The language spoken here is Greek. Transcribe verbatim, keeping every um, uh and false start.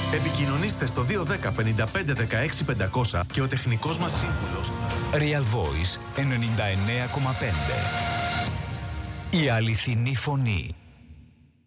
Επικοινωνήστε στο δύο ένα μηδέν πέντε πέντε δεκαέξι πεντακόσια και ο τεχνικός μας σύμβουλος. Real Voice ενενήντα εννέα κόμμα πέντε. Η αληθινή φωνή.